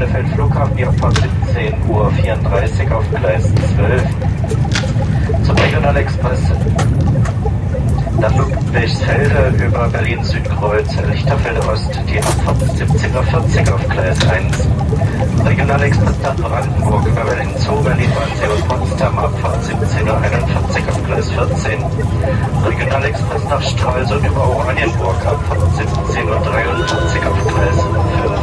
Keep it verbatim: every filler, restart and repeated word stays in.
Bielefeld Flughafen die Abfahrt siebzehn Uhr vierunddreißig auf Gleis zwölf. Zum Regionalexpress nach Ludwigsfelde über Berlin-Südkreuz, Lichterfelde Ost, die Abfahrt siebzehn Uhr vierzig auf Gleis eins. Regionalexpress nach Brandenburg über Berlin-Zoo, Berlin-Wannsee und Potsdam, Abfahrt siebzehn Uhr einundvierzig auf Gleis vierzehn. Regionalexpress nach Stralsund über Oranienburg, Abfahrt siebzehn Uhr dreiundvierzig auf Gleis fünf.